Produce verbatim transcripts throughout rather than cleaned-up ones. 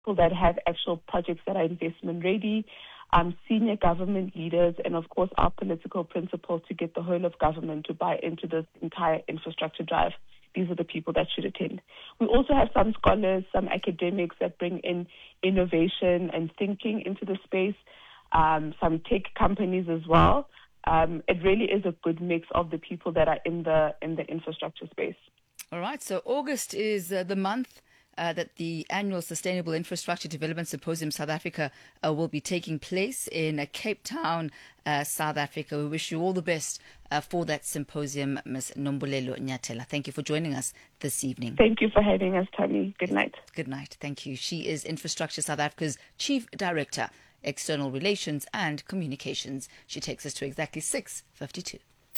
people that have actual projects that are investment ready, um, senior government leaders, and of course our political principles to get the whole of government to buy into this entire infrastructure drive. These are the people that should attend. We also have some scholars, some academics that bring in innovation and thinking into the space, um, some tech companies as well. Um, it really is a good mix of the people that are in the in the infrastructure space. All right. So August is uh, the month uh, that the annual Sustainable Infrastructure Development Symposium South Africa uh, will be taking place in uh, Cape Town, uh, South Africa. We wish you all the best uh, for that symposium, Miz Nombulelo Nyathela. Thank you for joining us this evening. Thank you for having us, Tammy. Good night. Good night. Thank you. She is Infrastructure South Africa's Chief Director, External Relations and Communications. She takes us to exactly six fifty-two.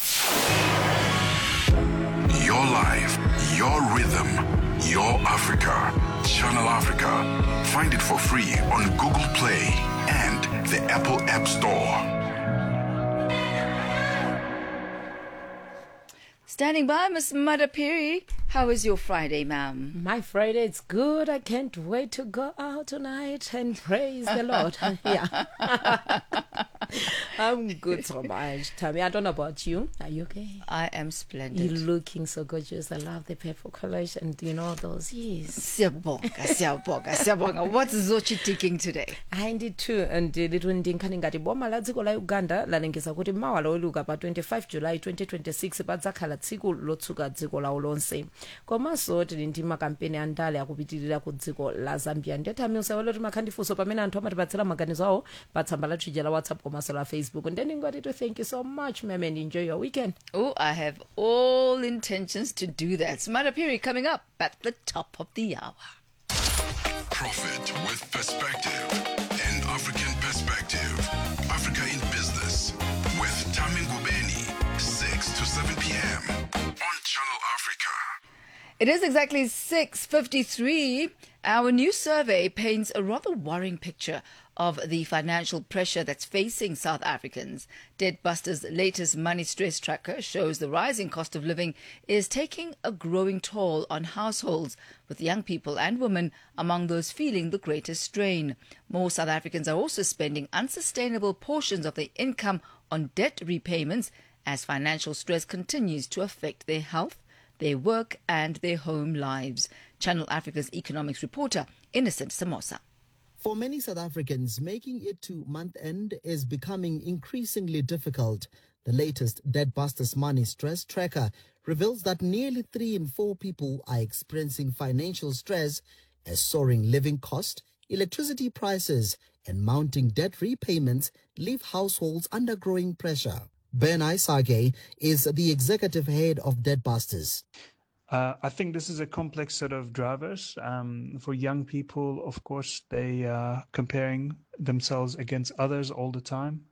Your life, your rhythm, your Africa. Channel Africa. Find it for free on Google Play and the Apple App Store. Standing by, Miss Madapiri. How is your Friday, ma'am? My Friday is good. I can't wait to go out tonight and praise the Lord. Yeah. I'm good so much, Tammy. I don't know about you. Are you okay? I am splendid. You're looking so gorgeous. I love the purple colors and you know those. Yes. Siyabonga, siyabonga, siyabonga. What's Zochi taking today? I did too. And little ndinkani ngati boma la dziko la Uganda lalengeza kuti mawa loweluka pa twenty-fifth July twenty twenty-six padzakhala tsiku lotsuka dziko lawo lonse. Komanso tili ndi makampeni andale akupitirira ku dziko la Zambia. Ndetami usawele timakhandifunso pamene anthu amatipatsira maganizo awo pa tsamba la Twitter la WhatsApp komanso la Facebook. And then I'm going to thank you so much, ma'am, and enjoy your weekend. Oh, I have all intentions to do that. Madapiri coming up at the top of the hour. Profit with perspective, an African perspective. Africa in Business with Tammy Ngubeni, six to seven p.m. on Channel Africa. It is exactly six fifty-three. Our new survey paints a rather worrying picture of the financial pressure that's facing South Africans. Debtbusters' latest money stress tracker shows the rising cost of living is taking a growing toll on households, with young people and women among those feeling the greatest strain. More South Africans are also spending unsustainable portions of their income on debt repayments as financial stress continues to affect their health, their work and their home lives. Channel Africa's economics reporter, Innocent Samosa. For many South Africans, making it to month-end is becoming increasingly difficult. The latest Debtbusters Money Stress Tracker reveals that nearly three in four people are experiencing financial stress as soaring living costs, electricity prices, and mounting debt repayments leave households under growing pressure. Ben Isage is the executive head of Debtbusters. Uh, I think this is a complex set of drivers. Um, for young people, of course, they are comparing themselves against others all the time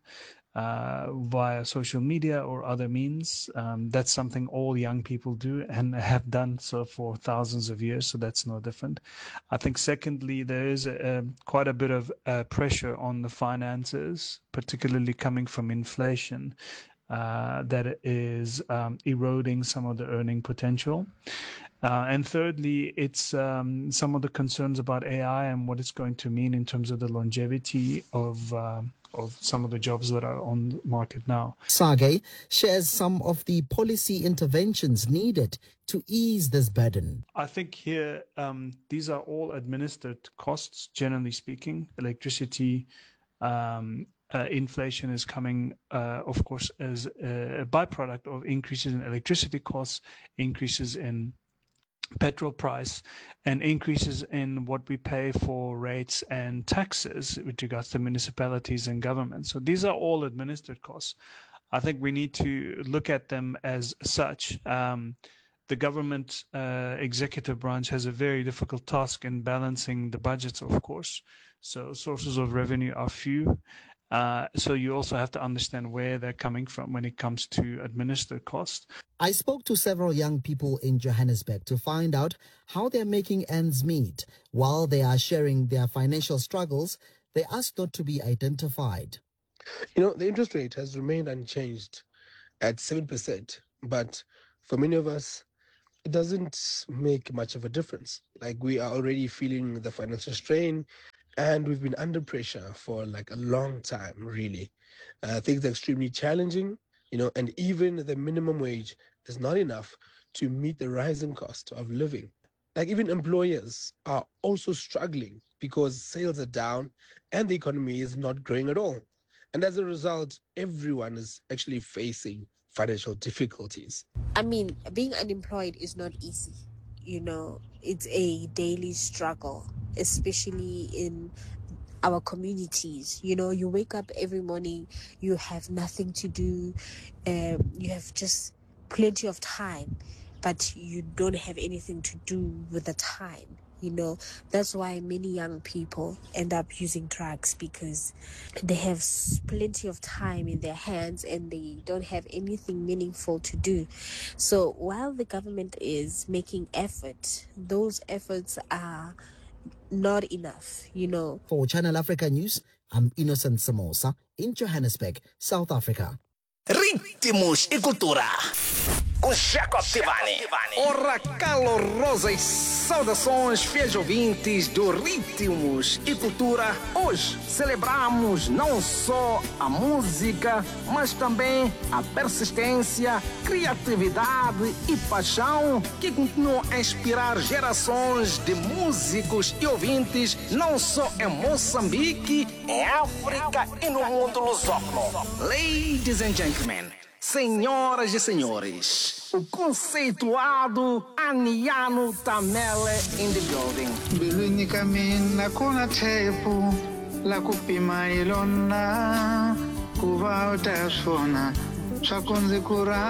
uh, via social media or other means. Um, that's something all young people do and have done so for thousands of years, so that's no different. I think secondly, there is a, a, quite a bit of uh, pressure on the finances, particularly coming from inflation. Uh, that is um, eroding some of the earning potential. Uh, and thirdly, it's um, some of the concerns about A I and what it's going to mean in terms of the longevity of uh, of some of the jobs that are on the market now. Sage shares some of the policy interventions needed to ease this burden. I think here, um, these are all administered costs, generally speaking. Electricity, um, Uh, inflation is coming, uh, of course, as a byproduct of increases in electricity costs, increases in petrol price, and increases in what we pay for rates and taxes with regards to municipalities and governments. So these are all administered costs. I think we need to look at them as such. Um, the government uh, executive branch has a very difficult task in balancing the budgets, of course. So sources of revenue are few. Uh, so you also have to understand where they're coming from when it comes to administered costs. I spoke to several young people in Johannesburg to find out how they're making ends meet. While they are sharing their financial struggles, they ask not to be identified. You know, the interest rate has remained unchanged at seven percent. But for many of us, it doesn't make much of a difference. Like, we are already feeling the financial strain, and we've been under pressure for like a long time, really. Uh, things are extremely challenging, you know, and even the minimum wage is not enough to meet the rising cost of living. Like, even employers are also struggling because sales are down and the economy is not growing at all. And as a result, everyone is actually facing financial difficulties. I mean, being unemployed is not easy. You know, it's a daily struggle, especially in our communities. You know, you wake up every morning, you have nothing to do, um, you have just plenty of time, but you don't have anything to do with the time. You know, that's why many young people end up using drugs, because they have s- plenty of time in their hands and they don't have anything meaningful to do. So while the government is making effort, those efforts are not enough, you know. For Channel Africa News, I'm Innocent Samosa in Johannesburg, South Africa. Ritmos e cultura. Com Jacob Tivani. Ora, calorosas saudações, fiéis ouvintes do Ritmos e Cultura. Hoje celebramos não só a música, mas também a persistência, criatividade e paixão que continuam a inspirar gerações de músicos e ouvintes, não só em Moçambique, em África e no mundo lusófono. Ladies and gentlemen, senhoras e senhores, o conceituado Aniano Tamele in the building. Bilwini kamina kuna tepu la kupima ilona kuva utasona swakunzi kura